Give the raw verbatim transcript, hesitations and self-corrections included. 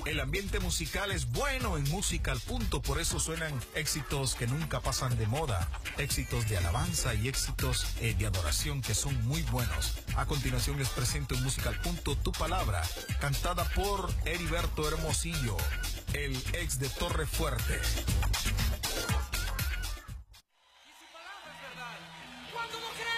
El ambiente musical es bueno en Música al Punto, por eso suenan éxitos que nunca pasan de moda, éxitos de alabanza y éxitos eh, de adoración que son muy buenos. A continuación les presento en Música al Punto Tu Palabra, cantada por Heriberto Hermosillo, el ex de Torre Fuerte. Y su palabra es verdad. Cuando no crees